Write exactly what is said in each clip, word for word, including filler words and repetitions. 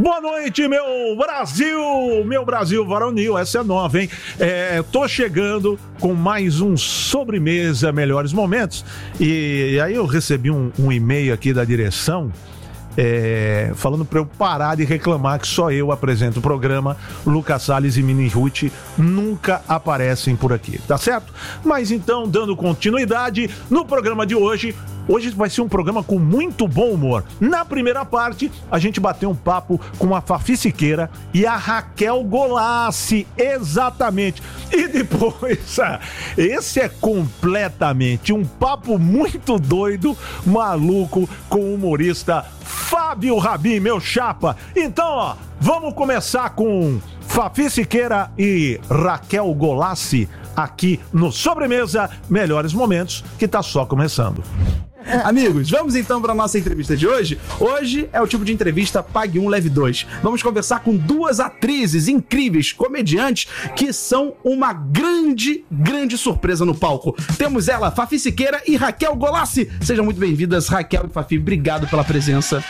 Boa noite, meu Brasil, meu Brasil varonil, essa é nova, hein? É, tô chegando com mais um Sobremesa Melhores Momentos e aí eu recebi um, um e-mail aqui da direção É, falando pra eu parar de reclamar que só eu apresento o programa. Lucas Salles e Mini Ruth nunca aparecem por aqui, tá certo? Mas então, dando continuidade no programa de hoje, hoje vai ser um programa com muito bom humor. Na primeira parte, a gente bateu um papo com a Fafi Siqueira e a Raquel Golassi, exatamente. E depois, esse é completamente um papo muito doido, maluco, com o humorista Fábio Rabin, meu chapa. Então, ó, vamos começar com Fafi Siqueira e Raquel Golassi aqui no Sobremesa Melhores Momentos, que tá só começando. Amigos, vamos então para a nossa entrevista de hoje. Hoje é o tipo de entrevista Pague um, Leve dois. Vamos conversar com duas atrizes incríveis, comediantes, que são uma grande, grande surpresa no palco. Temos ela, Fafi Siqueira e Raquel Golassi. Sejam muito bem-vindas, Raquel e Fafi. Obrigado pela presença.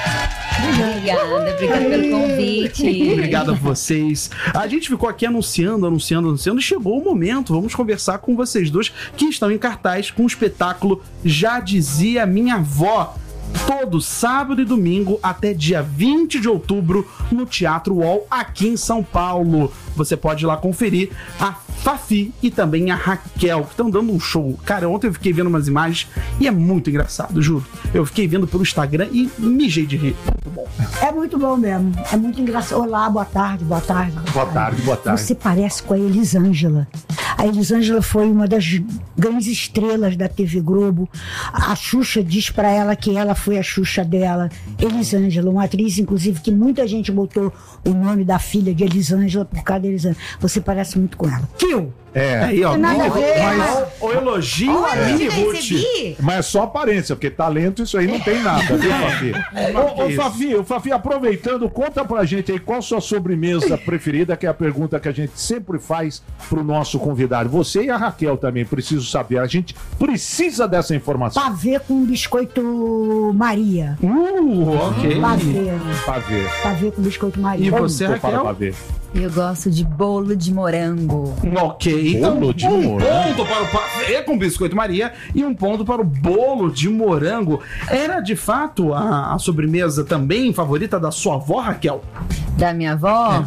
Obrigada, obrigada pelo convite. Obrigado a vocês. A gente ficou aqui anunciando, anunciando, anunciando e chegou o momento. Vamos conversar com vocês dois que estão em cartaz com o espetáculo Já Dizia Minha Avó. Todo sábado e domingo até dia vinte de outubro no Teatro UOL aqui em São Paulo. Você pode ir lá conferir a Fafi e também a Raquel, que estão dando um show. Cara, ontem eu fiquei vendo umas imagens e é muito engraçado, juro. Eu fiquei vendo pelo Instagram e mijei de rir. Muito bom. É muito bom mesmo. É muito engraçado. Olá, boa tarde, boa tarde. Boa tarde, boa tarde. Você parece com a Elisângela. A Elisângela foi uma das grandes estrelas da T V Globo. A Xuxa diz pra ela que ela foi a Xuxa dela. Elisângela, uma atriz, inclusive, que muita gente botou o nome da filha de Elisângela por causa da Elisângela. Você parece muito com ela. Kill! É. Aí, ó, Nada a ver, mas o elogio a Mini Ruth. Mas é só aparência, porque talento isso aí não tem nada, viu, Fafi? Ô, ô, Fafi, ô, Fafi, aproveitando, conta pra gente aí qual a sua sobremesa preferida, que é a pergunta que a gente sempre faz pro nosso convidado. Você e a Raquel também, preciso saber. A gente precisa dessa informação. Pavê com biscoito Maria. Uh, ok. Pavê. Pavê. Pavê com biscoito Maria. E você, Como Raquel? pavê? Eu gosto de bolo de morango. Ok, então Bolo de um morango. ponto para o pavê com biscoito Maria e um ponto para o bolo de morango. Era de fato a, a sobremesa também favorita da sua avó, Raquel? Da minha avó?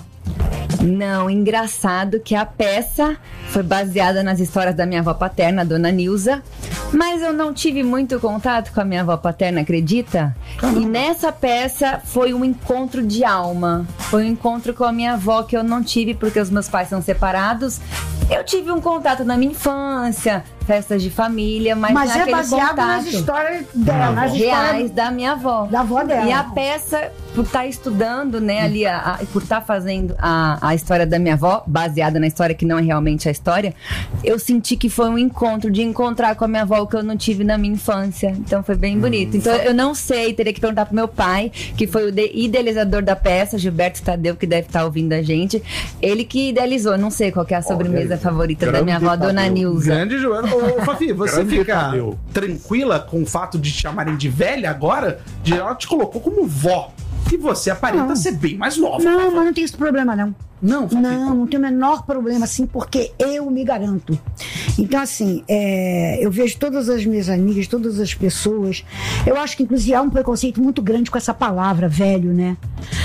Não, engraçado que a peça foi baseada nas histórias da minha avó paterna, a Dona Nilza, mas eu não tive muito contato com a minha avó paterna, acredita? Caramba. E nessa peça foi um encontro de alma, foi um encontro com a minha avó que eu não tive porque os meus pais são separados. Eu tive um contato na minha infância, festas de família, mas, Mas não é aquele baseado contato nas histórias dela, nas reais histórias da minha avó. da avó dela. E a peça, por estar estudando, né, ali, a, a, por estar fazendo a, a história da minha avó, baseada na história que não é realmente a história, eu senti que foi um encontro, de encontrar com a minha avó o que eu não tive na minha infância. Então foi bem bonito. Então eu não sei, teria que perguntar pro meu pai, que foi o de, idealizador da peça, Gilberto Tadeu, que deve estar ouvindo a gente. Ele que idealizou, não sei qual que é a sobremesa Olha, favorita da minha avó, Tadeu. Dona Nilza. Grande Joana. Ô, Fafi, você Grande fica Tadeu. tranquila com o fato de te chamarem de velha agora? De ela te colocou como vó. E você aparenta Não. ser bem mais nova. Não, mas não tem esse problema, não. Não, Fafi. Não, não tem o menor problema, assim, porque eu me garanto. Então, assim, é, eu vejo todas as minhas amigas, todas as pessoas. Eu acho que, inclusive, há um preconceito muito grande com essa palavra, velho, né?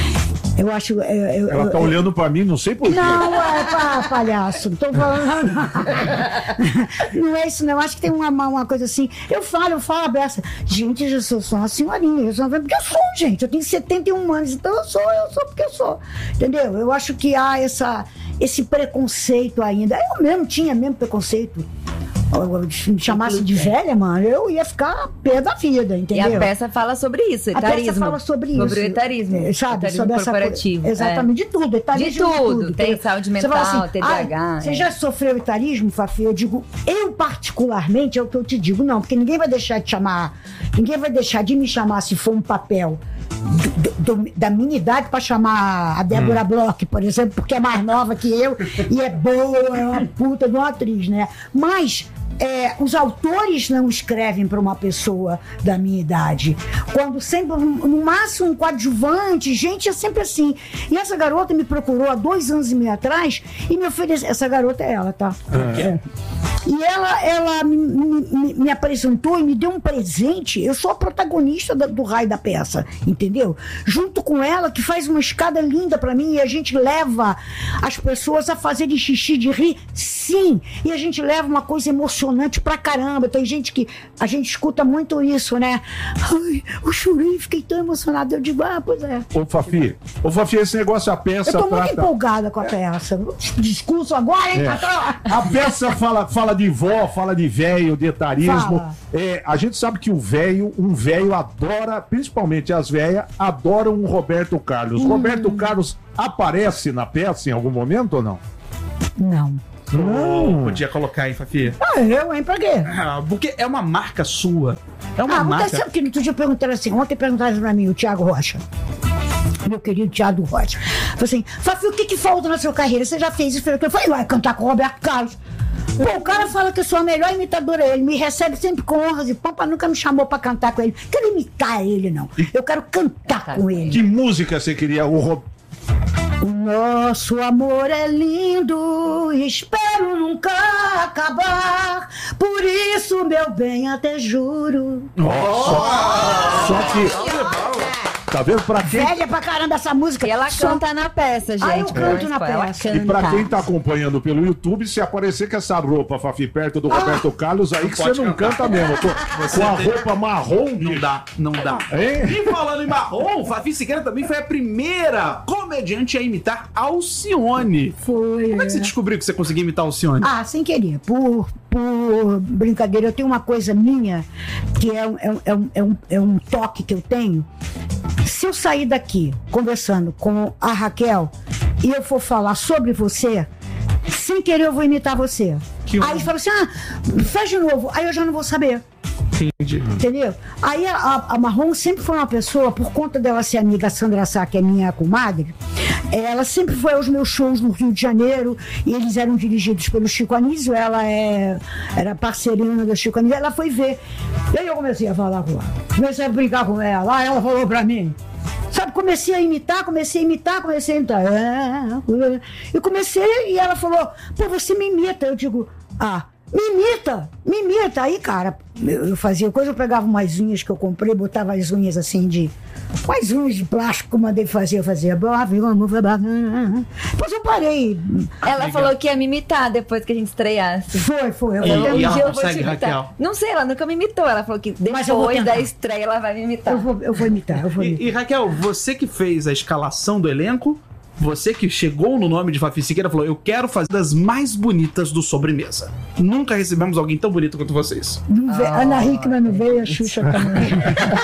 Eu acho. é, eu- Ela tá eu- olhando pra mim, não sei porquê. Não, é pá, palhaço, não tô falando. Não, não é isso, não. Eu acho que tem uma, uma coisa assim. Eu falo, eu falo, abraça. Gente, eu sou só uma senhorinha. Eu sou, porque eu sou, gente. Eu tenho setenta e um anos, então eu sou, eu sou porque eu sou. Entendeu? Eu acho que há essa, esse preconceito ainda. Eu mesmo tinha mesmo preconceito. Me chamasse de velha, mano, eu ia ficar pé da vida, E entendeu? a peça fala sobre isso, A etarismo. peça fala sobre isso. Sobre o etarismo. É, sabe, etarismo sobre essa corporativo. coisa. Exatamente, de tudo. Etarismo De tudo. Tem entendeu? saúde Você mental, fala T D A H, "Ah, Você é." já sofreu etarismo, Fafi? Eu digo, eu particularmente, é o que eu te digo, não, porque ninguém vai deixar de chamar, ninguém vai deixar de me chamar se for um papel do, do, da minha idade pra chamar a Débora hum. Bloch, por exemplo, porque é mais nova que eu e é boa, é uma puta de uma atriz, né? Mas é, os autores não escrevem para uma pessoa da minha idade. Quando sempre, no máximo, um coadjuvante, gente, é sempre assim. E essa garota me procurou há dois anos e meio atrás e me ofereceu. Essa garota é ela, tá? É. É. E ela, ela me, me, me apresentou e me deu um presente. Eu sou a protagonista do, do raio da peça, entendeu? Junto com ela, que faz uma escada linda pra mim, e a gente leva as pessoas a fazerem xixi de rir, sim. E a gente leva uma coisa emocionante pra caramba. Tem gente que... A gente escuta muito isso, né? Ai, eu chorei, fiquei tão emocionada. Eu digo, ah, pois é. Ô, Fafi, ô, Fafi, esse negócio, a peça... Eu tô muito trata... empolgada com a peça. Discurso agora, hein, é. patrão? A peça fala, fala de vó, fala de velho, de etarismo. Fala. É, a gente sabe que o velho, um velho adora, principalmente as velhas, adoram o Roberto Carlos. Hum. Roberto Carlos aparece na peça em algum momento ou não? Não. Não. Podia colocar aí, Fafi. Ah, eu, hein? Pra quê? Ah, porque é uma marca sua. É uma ah, marca. Sabe que outro dia perguntaram assim, ontem perguntaram pra mim, o Thiago Rocha. Meu querido Thiago Rocha. Falei assim, Fafi, o que que falta na sua carreira? Você já fez isso? Eu falei, vai cantar com o Roberto Carlos. Pô, o cara fala que eu sou a melhor imitadora. Ele me recebe sempre com honras e pompa, nunca me chamou pra cantar com ele. Não quero imitar ele, não. Eu quero cantar com ele. Que música você queria? O Rob... O nosso amor é lindo, espero nunca acabar. Por isso, meu bem, até juro. Nossa! Oh! Só que... Tá vendo? Pra quem... Velha pra caramba essa música. E ela Só... canta na peça, gente. Ah, eu canto na ela peça. Canta. E pra quem tá acompanhando pelo YouTube, se aparecer com essa roupa, Fafi, perto do ah, Roberto Carlos, aí que você não cantar. Canta mesmo. Tô, com a roupa marrom. Não dá, não dá. Hein? E falando em marrom, Fafi Siqueira também foi a primeira comediante a imitar Alcione. Foi. Como é que você descobriu que você conseguia imitar Alcione? Ah, sem querer. Por, por brincadeira, eu tenho uma coisa minha que é um, é um, é um, é um toque que eu tenho. Se eu sair daqui conversando com a Raquel e eu for falar sobre você, sem querer eu vou imitar você. Que aí fala assim, ah, faz de novo. Aí eu já não vou saber. Entendi. Entendeu? Aí a, a Marrom sempre foi uma pessoa, por conta dela ser amiga Sandra Sá, que é minha comadre, ela sempre foi aos meus shows no Rio de Janeiro e eles eram dirigidos pelo Chico Anísio, ela é, era parceirina do Chico Anísio, ela foi ver. E aí eu comecei a falar com ela, comecei a brincar com ela, aí ela falou pra mim, sabe, comecei a imitar, comecei a imitar, comecei a imitar. E comecei, e ela falou, pô, você me imita. Eu digo, ah, me imita, me imita. Aí, cara, eu, eu fazia coisa, eu pegava umas unhas que eu comprei, botava as unhas assim de... Umas unhas de plástico que eu mandei fazer, eu fazia... Depois eu parei. Ela Legal. falou que ia me imitar depois que a gente estreasse. Foi, foi. Eu e, vou, e ela eu consegue, vou Raquel? Não sei, ela nunca me imitou. Ela falou que depois da estreia ela vai me imitar. Eu vou, eu vou imitar, eu vou imitar. E, e Raquel, você que fez a escalação do elenco, você que chegou no nome de Fafi Siqueira falou, eu quero fazer das mais bonitas do Sobremesa. Nunca recebemos alguém tão bonito quanto vocês. Não veio, oh, Ana Hickman não veio, a Xuxa também.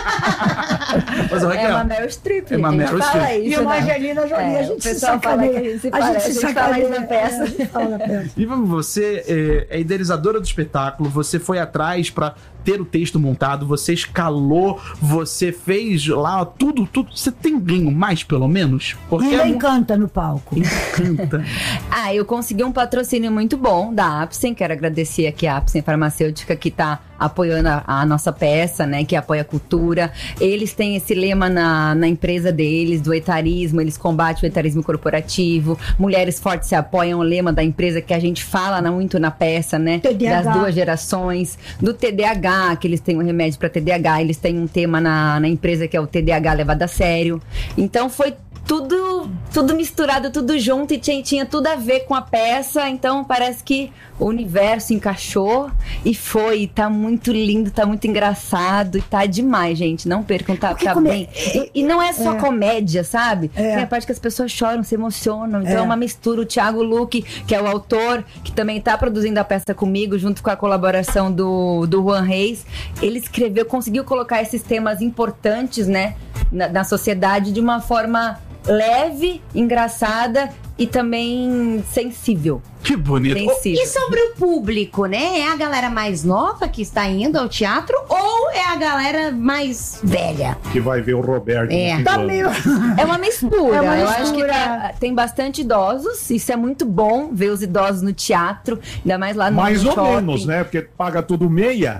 Mas, Raquel, é uma Meryl Streep. É uma Meryl Streep. E uma Angelina Jolie, é, a gente se sacaneia. sacaneia. A gente se, a gente se sacaneia na peça. É, fala na peça. E você é, é idealizadora do espetáculo, você foi atrás pra ter o texto montado, você escalou, você fez lá tudo, tudo. Você tem ganho mais, pelo menos? Porque ainda é... encanta no palco. Encanta. Ah, eu consegui um patrocínio muito bom da Apsen, quero agradecer aqui a Apsen Farmacêutica que tá apoiando a, a nossa peça, né, que apoia a cultura. Eles têm esse lema na, na empresa deles, do etarismo, eles combatem o etarismo corporativo, mulheres fortes se apoiam, o lema da empresa que a gente fala muito na peça, né, T D A H. Das duas gerações, do T D A H, que eles têm um remédio para T D A H, eles têm um tema na, na empresa que é o T D A H levado a sério. Então foi tudo, tudo misturado, tudo junto e tinha, tinha tudo a ver com a peça, então parece que o universo encaixou e foi, e tá muito lindo, tá muito engraçado e tá demais, gente, não percam, tá, tá come... bem. E, e não é só é. comédia, sabe? É. Tem a parte que as pessoas choram, se emocionam, então é, é uma mistura. O Thiago Luque, que é o autor, que também tá produzindo a peça comigo, junto com a colaboração do, do Juan Reis, ele escreveu, conseguiu colocar esses temas importantes, né, na, na sociedade de uma forma leve, engraçada e também sensível. Que bonito. Sensível. E sobre o público, né? É a galera mais nova que está indo ao teatro ou é a galera mais velha? Que vai ver o Roberto. É. no fim Tá do ano. meio. É uma mistura. É uma Eu acho que mistura. tá- tem bastante idosos. Isso é muito bom, ver os idosos no teatro. Ainda mais lá no Mais ou shopping. menos, né? Porque paga tudo meia.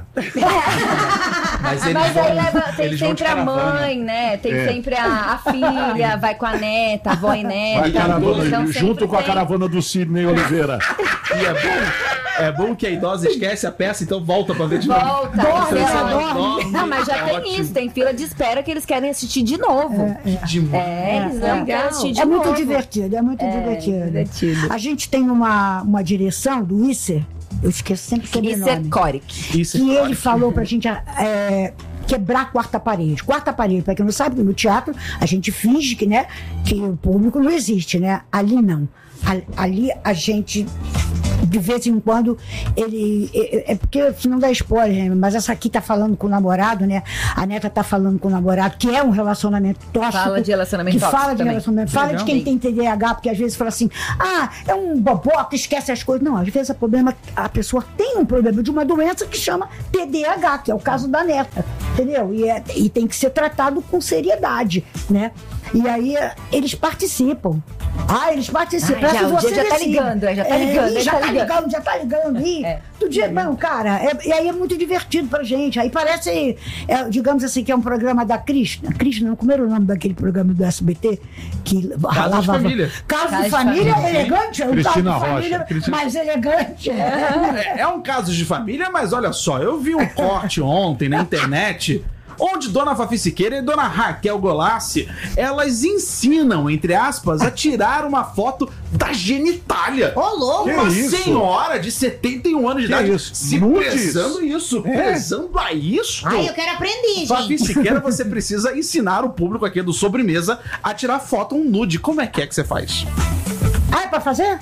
Mas eles Mas vão, aí leva, tem eles vão de sempre a caravana. mãe, né? Tem É. sempre a, a filha, vai com a neta, a avó e neta. Vai caravana, Então, sempre junto com a tem- caravana do Sidney Oliveira. E é bom, é bom que a idosa esquece a peça, então volta pra ver de novo. Volta, Dorme, ela ela dorme. Não, mas já Tá tem ótimo. isso, tem fila de espera que eles querem assistir de novo. Demais. É, eles não querem assistir de É novo. muito divertido, é muito É, divertido. divertido. A gente tem uma, uma direção do Isser, eu esqueço sempre o Isso é sobrenome. Coric. Isso é Que ele claro. falou pra gente é, quebrar a quarta parede. Quarta parede, pra quem não sabe, no teatro a gente finge que, né, que o público não existe, né? Ali não. A- Ali a gente, de vez em quando, ele. É, é porque, se não dá spoiler, né? Mas essa aqui tá falando com o namorado, né? A neta tá falando com o namorado, que é um relacionamento tóxico. Fala de relacionamento que tóxico fala de também. relacionamento. Fala Legal. de quem tem T D A H, porque às vezes fala assim, ah, é um boboca, esquece as coisas. Não, às vezes o problema, a pessoa tem um problema de uma doença que chama T D A H, que é o caso da neta, entendeu? E, é- e tem que ser tratado com seriedade, né? E aí eh, eles participam. Ah, eles participam. Ah, já, Pra que o dia você já tá decida. ligando, é, já tá ligando, ih, ele já tá tá ligando. ligando, já tá ligando. Ih, É. do dia, não, cara, é- e aí é muito divertido pra gente. Aí parece, é, digamos assim, que é um programa da Krishna. Krishna, não, como era o nome daquele programa do S B T? Que Casa de Família. Caso Casa de de família, Família. elegante. É um Cristina caso de Rocha. família Cristina- mais elegante. É, é um caso de família, mas olha só, eu vi um corte ontem na internet onde Dona Fafi Siqueira e Dona Raquel Golassi, elas ensinam, entre aspas, a tirar uma foto da genitália. Ô, louco! Que Uma isso? senhora de setenta e um anos de Que idade isso? se Nudes? prezando isso, É. prezando a isso. Ai, eu quero aprender, Fafi gente. Siqueira, você precisa ensinar o público aqui do Sobremesa a tirar foto um nude. Como é que é que você faz? Ah, é pra fazer?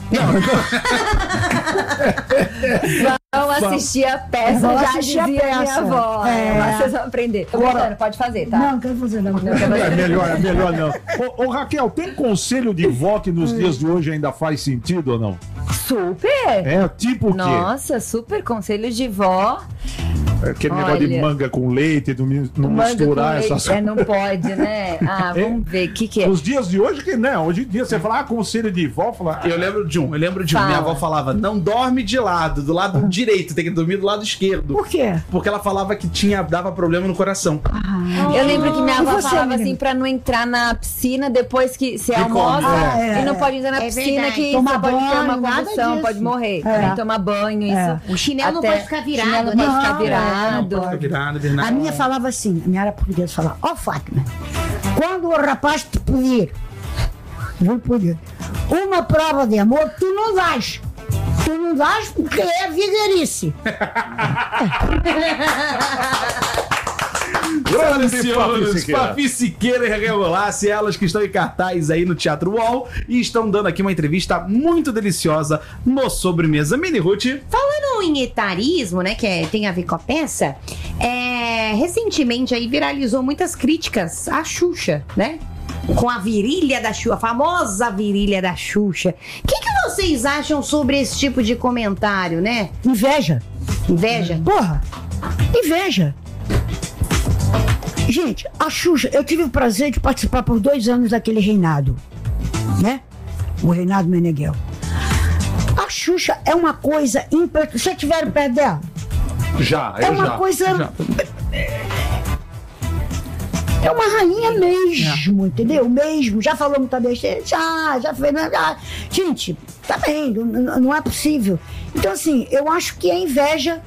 Vão assistir a peça, Vão já assistir a dizia minha peça. avó. É. É. Vocês vão aprender. Tô Agora- brincando, pode fazer, tá? Não, não quero fazer, não. É melhor, é melhor não. Ô, ô, Raquel, tem conselho de vó que nos dias de hoje ainda faz sentido ou não? Super! É, tipo o quê? Nossa, super conselho de vó. Aquele negócio de Olha. manga com leite, não, mi- não Manga misturar com leite. essas É, não pode, né? Ah, É. vamos ver o que, que é. Os dias de hoje que não, hoje em dia você fala, ah, conselho de vó, fala, ah, Eu lembro de um, eu lembro de um. Fala. Minha avó falava, não dorme de lado, do lado direito, tem que dormir do lado esquerdo. Por quê? Porque ela falava que tinha, dava problema no coração. Eu lembro que minha E avó você, falava menina? assim pra não entrar na piscina depois que você Que almoça come, é. e não pode entrar na É piscina verdade. que Tomar você pode ter uma banho, nada convulsão, disso. pode morrer. É. Nem tomar banho, isso. É. O chinelo não Até- pode ficar virado, chinelo né? não pode ficar Não, é, virado. não pode. Virado, virado. A minha falava assim, a minha era portuguesa, falava, ó Fátima, quando o rapaz te pedir, não podia, uma prova de amor, tu não dás. Tu não dás porque é vigarice. grande Senhoras e Fafi senhores, Siqueira. Fafi Siqueira e Raquel Golassi, elas que estão em cartaz aí no Teatro U O L e estão dando aqui uma entrevista muito deliciosa no Sobremesa. Mini Ruth, Falando em etarismo, né, que é- tem a ver com a peça, é, recentemente aí viralizou muitas críticas à Xuxa, né? Com a virilha da Xuxa, a famosa virilha da Xuxa. O que, que vocês acham sobre esse tipo de comentário, né? Inveja. Inveja? Porra, inveja. Gente, a Xuxa, eu tive o prazer de participar por dois anos daquele reinado, né? O reinado Meneghel. A Xuxa é uma coisa impressionante. Vocês estiveram perto dela? já, É eu uma já. coisa. já. É uma rainha mesmo, entendeu? Mesmo. Já falou muita besteira? Já, já fez. Já. Gente, tá bem, não, não é possível. Então, assim, eu acho que é inveja.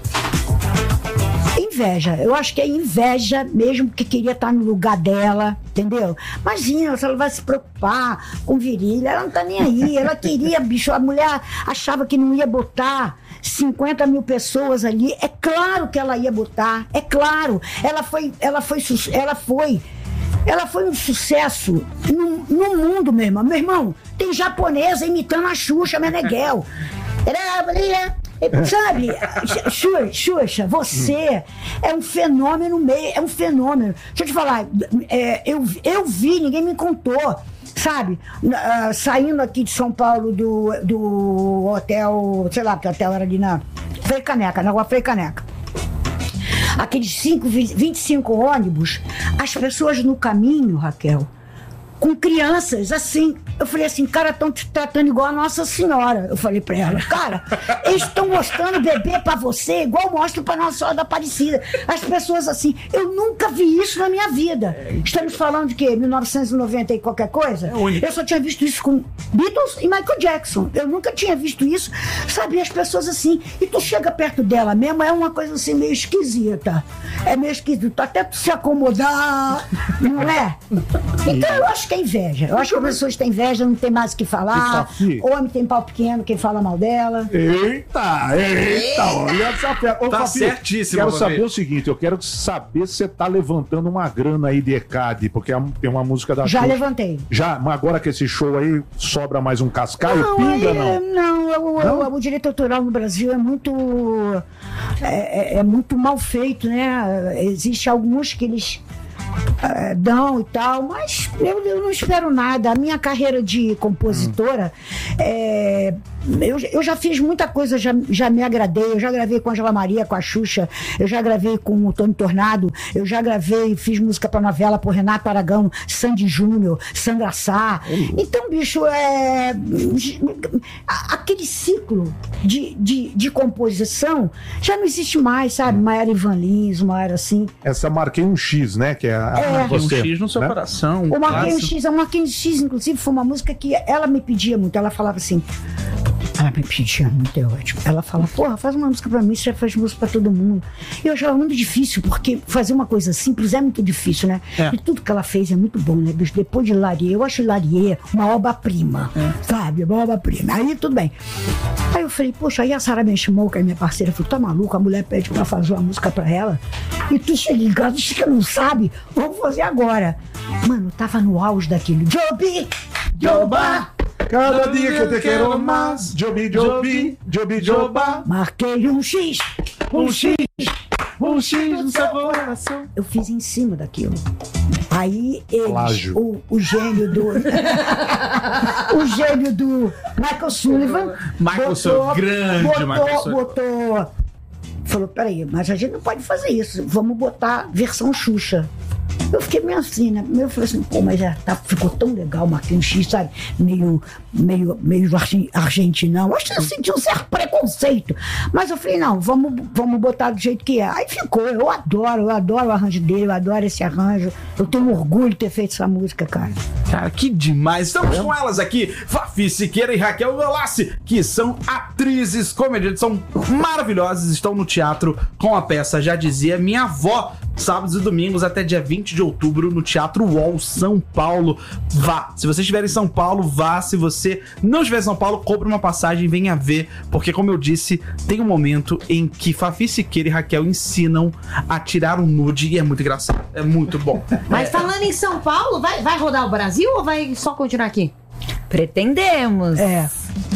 Inveja. Eu acho que é inveja mesmo, porque queria estar no lugar dela, entendeu? Imagina, se ela vai se preocupar com virilha, ela não tá nem aí. Ela queria, bicho, a mulher achava que não ia botar cinquenta mil pessoas ali. É claro que ela ia botar, é claro. Ela foi, ela foi, su- ela foi. Ela foi um sucesso no, no mundo, meu irmão. Meu irmão, tem japonesa imitando a Xuxa Meneghel. Era- Sabe, Xuxa, Xuxa, você é um fenômeno meio, é um fenômeno. Deixa eu te falar, é, eu, eu vi, ninguém me contou. sabe? Uh, saindo aqui de São Paulo do, do hotel, sei lá, porque o hotel era ali na Frei Caneca, na rua Frei Caneca. Aqueles cinco, vinte e cinco ônibus, as pessoas no caminho, Raquel, com crianças, assim. Eu falei assim, cara, estão te tratando igual a Nossa Senhora. Eu falei pra ela, cara, eles estão mostrando bebê pra você, igual mostram pra Nossa Senhora da Aparecida. As pessoas assim, eu nunca vi isso na minha vida. Estamos falando de quê? mil novecentos e noventa e qualquer coisa? Eu só tinha visto isso com Beatles e Michael Jackson. Eu nunca tinha visto isso, sabe? As pessoas assim, e tu chega perto dela mesmo, é uma coisa assim meio esquisita. É meio esquisito, até tu se acomodar, não é? Então eu acho que é inveja. Eu acho que as pessoas têm inveja, não tem mais o que falar. Homem tem pau pequeno, quem fala mal dela. Eita, eita, olha essa fera. Ô, Tá Fafi, certíssimo, quero Fafi. saber o seguinte, eu quero saber se você tá levantando uma grana aí de E C A D, porque é um- tem uma música da Já Xuxa. levantei. Já, mas agora que esse show aí sobra mais um cascaio, Não, pinga aí, não? não, eu- eu- Não? o direito autoral no Brasil é muito é, é- é muito mal feito, né? Existe alguns que eles é, dão e tal, mas eu, eu não espero nada. A minha carreira de compositora, é, eu, eu já fiz muita coisa, já, já me agradei. Eu já gravei com a Angela Maria, com a Xuxa, eu já gravei com o Tony Tornado, eu já gravei, fiz música pra novela por Renato Aragão, Sandy Júnior, Sandra Sá. Então, bicho, é, a- aquele ciclo de, de, de composição já não existe mais, sabe? Maiara Ivan Lins, uma era assim. Essa marquei um X, né? Que é a, É. Tem um você, X no seu né? coração. um O Marquinhos clássico. X, o Marquinhos X, inclusive, foi uma música que ela me pedia muito. Ela falava assim. Ela me pedia muito, é ótimo. Ela fala, porra, faz uma música pra mim, você já faz música pra todo mundo. E eu achava muito difícil, porque fazer uma coisa simples é muito difícil, né? É. E tudo que ela fez é muito bom, né, bicho? Depois de Larie, eu acho Larie uma obra-prima, sabe? Uma obra-prima. Aí tudo bem. Aí eu falei, poxa, aí a Sarah Benchimol, que é minha parceira, falou, tá maluco? A mulher pede pra fazer uma música pra ela. E tu chega em casa, diz que não sabe, vamos fazer agora. Mano, tava no auge daquilo. Jobi! Joba! Cada dia que eu te quero mais, Jobi, Jobi, Jobi, Joba. Marquei um X, um X, Um X no seu coração. eu fiz em cima daquilo. Aí eles, Plágio. o, o gênio do. o gênio do Michael Sullivan. Michael Sullivan, grande botou, Michael Sullivan. botou. Falou: peraí, mas a gente não pode fazer isso. Vamos botar versão Xuxa. Eu fiquei meio assim, né? Eu falei assim, pô, mas já tá, ficou tão legal o Marquinhos X, sabe? Meio, meio, meio argen- argentinão. Acho que eu senti um certo preconceito. Mas eu falei, não, vamos, vamos botar do jeito que é. Aí ficou, eu adoro, eu adoro o arranjo dele, eu adoro esse arranjo. Eu tenho orgulho de ter feito essa música, cara. Cara, que demais. Estamos com elas aqui, Fafi Siqueira e Raquel Velassi, que são atrizes, comediantes, são maravilhosas, estão no teatro com a peça Já Dizia Minha Avó, sábados e domingos até dia vinte de outubro no Teatro U O L São Paulo. Vá. Se você estiver em São Paulo, vá. Se você não estiver em São Paulo, compre uma passagem e venha ver, porque como eu disse, tem um momento em que Fafi Siqueira e Raquel ensinam a tirar um nude e é muito engraçado. É muito bom. Mas falando em São Paulo, vai, vai rodar o Brasil ou vai só continuar aqui? Pretendemos. É.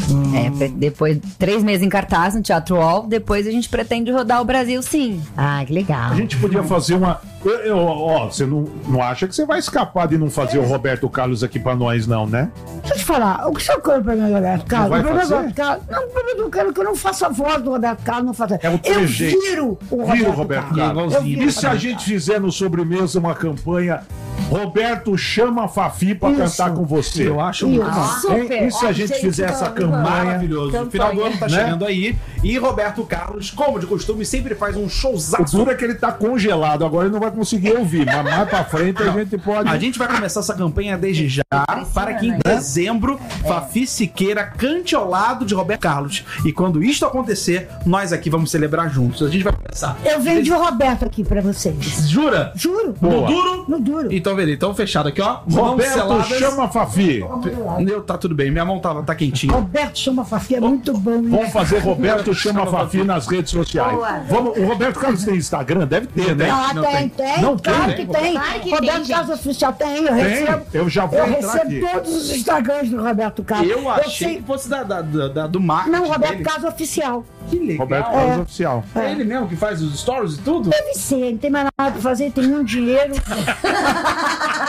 É, pre- depois, três meses em cartaz no Teatro U O L, depois a gente pretende rodar o Brasil, sim. Ah, que legal. A gente podia fazer uma. eu- eu- Ó, você não, não acha que você vai escapar de não fazer o Roberto Carlos aqui pra nós, não, né? Deixa eu te falar, o que você quer para mim, Roberto Carlos? vai O problema do fazer? Roberto Carlos- Não, o problema do Carlos é que eu não faço a voz do Roberto Carlos, não faço. É o eu trejeito. viro o Roberto, Vira o Roberto Carlos. Carlos. Eu viro E o se a Roberto gente fizer no sobremesa uma campanha, Roberto chama a Fafi pra Isso. cantar com você? Eu acho muito Isso. bom. Hein? E se a gente fizer essa campanha? Maravilhoso. O final do ano tá Né? chegando aí. E Roberto Carlos, como de costume, sempre faz um O showzaço. duro é que ele tá congelado, agora ele não vai conseguir ouvir, mas mais pra frente a gente pode. A gente vai começar essa campanha desde já, para que em dezembro Fafi Siqueira cante ao lado de Roberto Carlos. E quando isto acontecer, nós aqui vamos celebrar juntos. A gente vai começar. Eu vendi o Roberto aqui pra vocês. Jura? Juro. No Boa. duro? No duro. Então, beleza. Então, fechado aqui, ó. Mãos Roberto seladas. chama a Fafi. Eu, tá tudo bem. Minha mão tá, tá quentinha. Roberto chama Fafi, é muito bom. hein? Vamos fazer Roberto chama a Fafi nas redes sociais. Boa. Vamos, o Roberto Carlos tem Instagram? Deve ter, né? Ah, Não tem, tem. tem. Não claro tem? que tem. Claro que Roberto tem, Carlos Oficial tem, eu Tem? recebo. Eu já vou Eu entrar recebo aqui. todos os Instagrams do Roberto Carlos. Eu achei sei- que fosse da, da, da- da- do marketing Não, Roberto dele. Carlos Oficial. Que legal. Roberto Carlos Oficial. É ele mesmo que faz os stories e tudo? Deve ser, não tem mais nada pra fazer, tem muito dinheiro.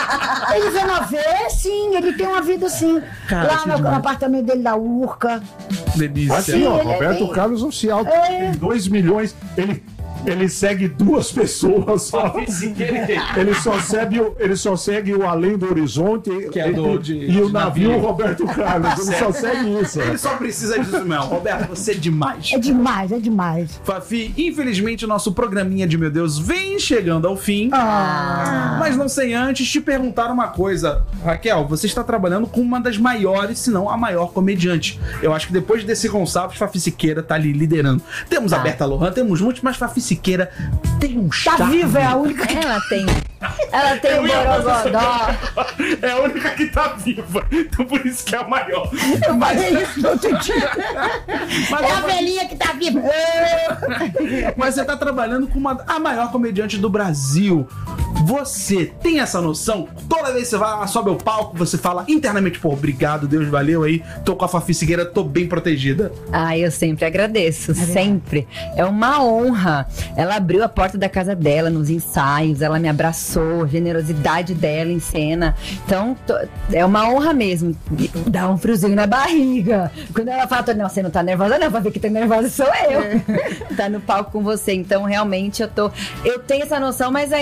Ele vê na vez, sim, ele tem uma vida assim. Cara, lá que no, no demais. apartamento dele da Urca. Delícia. Assim, ó, ele é Roberto bem- Carlos oficial É. tem dois milhões. Ele, ele segue duas pessoas só. Ele só segue o, ele só segue o Além do Horizonte Que é do- e, de- e o de navio navio. Roberto Carlos. Ele só segue isso. Ele só precisa disso mesmo. Roberto, você é demais. É demais, é demais. Fafi, infelizmente o nosso programinha de Meu Deus vem chegando ao fim. Ah. Mas não sem antes te perguntar uma coisa. Raquel, você está trabalhando com uma das maiores, se não a maior comediante. Eu acho que depois desse Gonçalves, Fafi Siqueira tá ali liderando. Temos a Berta Lohan, temos muitos, mas Fafi Siqueira tem um Tá charme. viva, é a única que Ela tem. Ela tem o Borogodó. É a única que tá viva. Então por isso que é a maior. eu falei isso no outro dia. Mas, É a velhinha que tá viva. mas você tá trabalhando com uma, a maior comediante do Brasil. Você tem essa noção? Toda vez que você vai, sobe ao palco, você fala internamente, pô, obrigado, Deus, valeu aí. Tô com a Fafi Siqueira, tô bem protegida. Ah, eu sempre agradeço, sempre. É uma honra. Ela abriu a porta da casa dela nos ensaios, ela me abraçou, a generosidade dela em cena. Então, tô- é uma honra mesmo. Dá um friozinho na barriga. Quando ela fala, tô, não, você não tá nervosa, não, vai ver que tá nervosa sou eu. Tá no palco com você. Então, realmente, eu tô. Eu tenho essa noção, mas